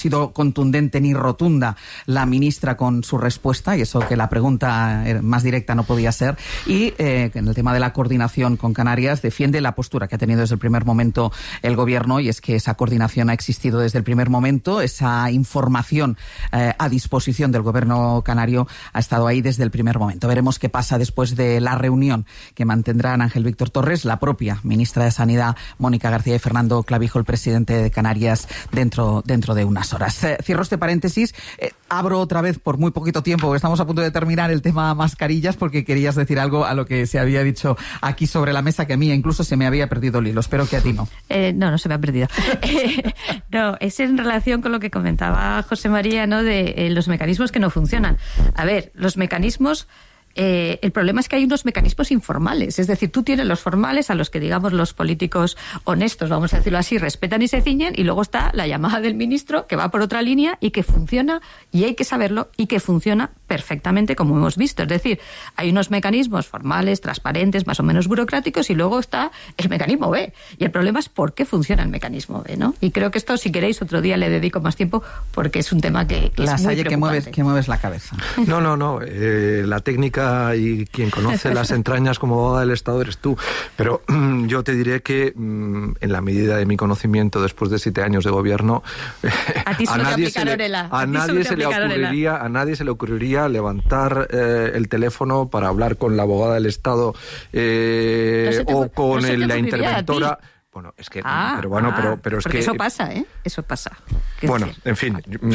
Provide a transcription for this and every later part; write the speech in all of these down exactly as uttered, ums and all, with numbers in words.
sido contundente ni rotunda la ministra con su respuesta, y eso que la pregunta más directa no podía ser, y eh, en el tema de la coordinación con Canarias defiende la postura que ha tenido desde el primer momento el gobierno, y es que esa coordinación ha existido desde el primer momento, esa información eh, a disposición del gobierno canario ha estado ahí desde el primer momento. Veremos qué pasa después de la reunión que mantendrán Ángel Víctor Torres, la propia ministra de Sanidad Mónica García y Fernando Clavijo, el presidente de Canarias, dentro, dentro de unas horas. Eh, cierro este paréntesis, eh, abro otra vez por muy poquito tiempo, porque estamos a punto de terminar el tema mascarillas, porque querías decir algo a lo que se había dicho aquí sobre la mesa, que a mí incluso se me había perdido el hilo. Espero que a ti no. Eh, no, no se me ha perdido. eh, no, es en relación con lo que comentaba José María, ¿no? De eh, los mecanismos que no funcionan. A ver, los mecanismos... Eh, el problema es que hay unos mecanismos informales, es decir, tú tienes los formales a los que, digamos, los políticos honestos, vamos a decirlo así, respetan y se ciñen, y luego está la llamada del ministro que va por otra línea y que funciona, y hay que saberlo, y que funciona perfectamente, como hemos visto. Es decir, hay unos mecanismos formales, transparentes, más o menos burocráticos, y luego está el mecanismo B, y el problema es por qué funciona el mecanismo B, ¿no? Y creo que esto, si queréis, otro día le dedico más tiempo, porque es un tema que, que la es muy Salle, que mueves, que mueves la cabeza. No, no, no, eh, la técnica y quien conoce las entrañas como abogada del Estado eres tú. Pero mm, yo te diré que mm, en la medida de mi conocimiento después de siete años de gobierno, a, ti a nadie se le, a a nadie se le ocurriría, a nadie se le ocurriría levantar eh, el teléfono para hablar con la abogada del Estado eh, te, o con no el, la interventora. Bueno, es que, ah, pero bueno, ah, pero, pero es porque que eso pasa, ¿eh? Eso pasa. Bueno, en fin,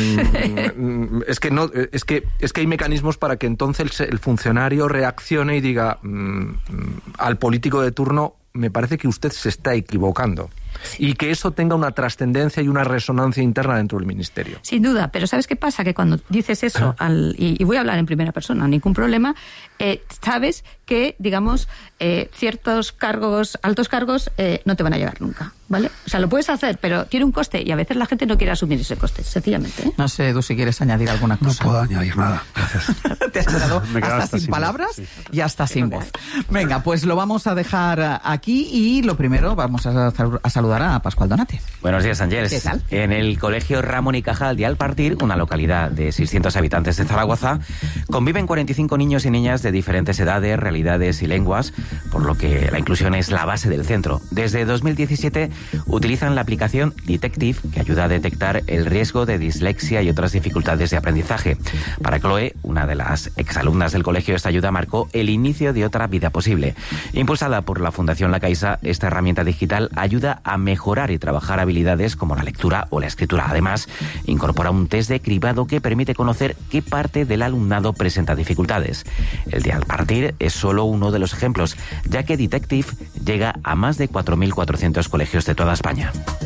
mm, es que no, es que es que hay mecanismos para que entonces el funcionario reaccione y diga mm, al político de turno: me parece que usted se está equivocando. Sí. Y que eso tenga una trascendencia y una resonancia interna dentro del ministerio. Sin duda, pero ¿sabes qué pasa? Que cuando dices eso, al, y, y voy a hablar en primera persona, ningún problema, eh, sabes que, digamos, eh, ciertos cargos, altos cargos, eh, no te van a llegar nunca, ¿vale? O sea, lo puedes hacer, pero tiene un coste, y a veces la gente no quiere asumir ese coste, sencillamente, ¿eh? No sé, Edu, si quieres añadir alguna cosa. No puedo añadir nada, gracias. Te has quedado hasta, hasta sin, sin palabras sí. y hasta sin voz. Venga, pues lo vamos a dejar aquí, y lo primero, vamos a, a saludar a Pascual Donate. Buenos días, Ángeles. ¿Qué tal? En el Colegio Ramón y Cajal de Alpartir, una localidad de seiscientos habitantes de Zaragoza, conviven cuarenta y cinco niños y niñas de diferentes edades, realidades y lenguas, por lo que la inclusión es la base del centro. Desde dos mil diecisiete utilizan la aplicación Detective, que ayuda a detectar el riesgo de dislexia y otras dificultades de aprendizaje. Para Chloe, una de las exalumnas del colegio, esta ayuda marcó el inicio de otra vida posible. Impulsada por la Fundación La Caixa, esta herramienta digital ayuda a mejorar y trabajar habilidades como la lectura o la escritura. Además, incorpora un test de cribado que permite conocer qué parte del alumnado presenta dificultades. El de Alpartir es solo uno de los ejemplos, ya que Detective llega a más de cuatro mil cuatrocientos colegios de toda España.